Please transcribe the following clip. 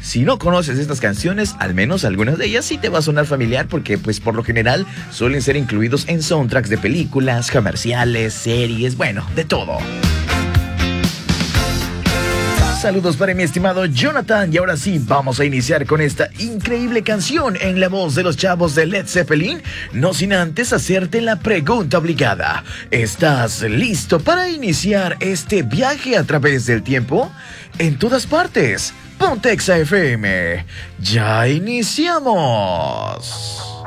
Si no conoces estas canciones, al menos algunas de ellas sí te va a sonar familiar porque pues por lo general suelen ser incluidos en soundtracks de películas, comerciales, series, bueno, de todo. Saludos para mi estimado Jonathan, y ahora sí vamos a iniciar con esta increíble canción en la voz de los chavos de Led Zeppelin, no sin antes hacerte la pregunta obligada. ¿Estás listo para iniciar este viaje a través del tiempo? En todas partes, Ponte Exa FM. ¡Ya iniciamos!